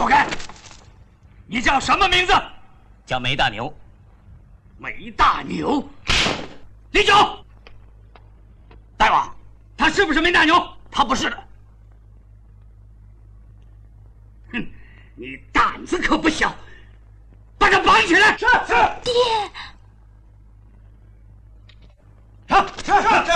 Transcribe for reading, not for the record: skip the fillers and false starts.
走开！你叫什么名字？ 叫梅大牛。 梅大牛。李九，大王，他是不是梅大牛？ 他不是的。 哼，你胆子可不小，把他绑起来。是。 爹。 上。